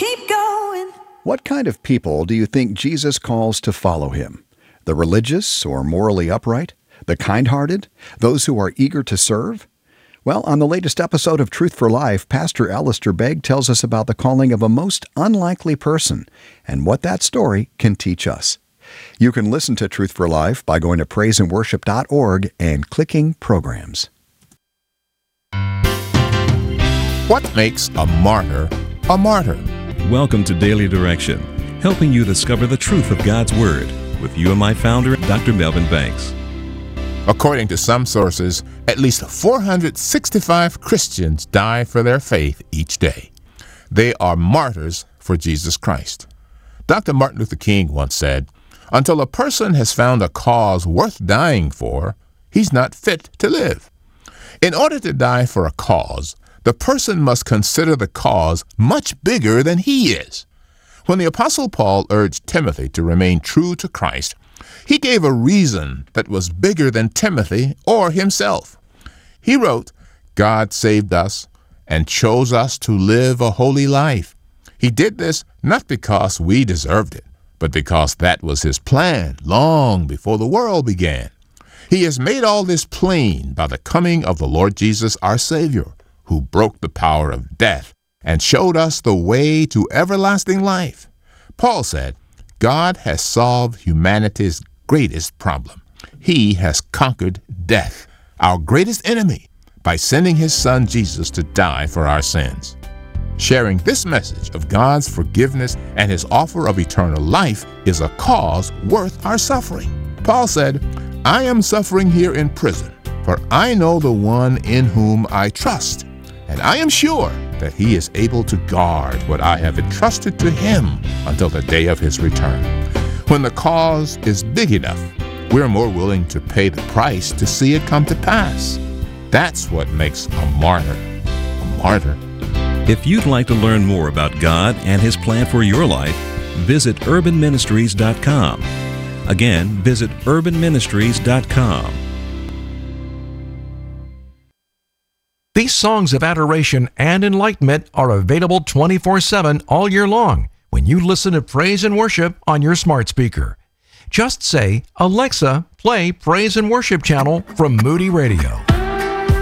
keep going. What kind of people do you think Jesus calls to follow him? The religious or morally upright? The kind-hearted? Those who are eager to serve? Well, on the latest episode of Truth for Life, Pastor Alistair Begg tells us about the calling of a most unlikely person and what that story can teach us. You can listen to Truth for Life by going to praiseandworship.org and clicking Programs. What makes a martyr a martyr? Welcome to Daily Direction, helping you discover the truth of God's Word with you and my founder, Dr. Melvin Banks. According to some sources, at least 465 Christians die for their faith each day. They are martyrs for Jesus Christ. Dr. Martin Luther King once said, "Until a person has found a cause worth dying for, he's not fit to live." In order to die for a cause, the person must consider the cause much bigger than he is. When the Apostle Paul urged Timothy to remain true to Christ, he gave a reason that was bigger than Timothy or himself. He wrote, "God saved us and chose us to live a holy life. He did this not because we deserved it, but because that was his plan long before the world began. He has made all this plain by the coming of the Lord Jesus, our Savior, who broke the power of death and showed us the way to everlasting life." Paul said, "God has solved humanity's greatest problem. He has conquered death, our greatest enemy, by sending his son Jesus to die for our sins." Sharing this message of God's forgiveness and his offer of eternal life is a cause worth our suffering. Paul said, "I am suffering here in prison, for I know the one in whom I trust, and I am sure that he is able to guard what I have entrusted to him until the day of his return." When the cause is big enough, we're more willing to pay the price to see it come to pass. That's what makes a martyr a martyr. If you'd like to learn more about God and His plan for your life, visit urbanministries.com. Again, visit urbanministries.com. These songs of adoration and enlightenment are available 24/7 all year long when you listen to praise and worship on your smart speaker. Just say, "Alexa, play Praise and Worship channel from Moody Radio."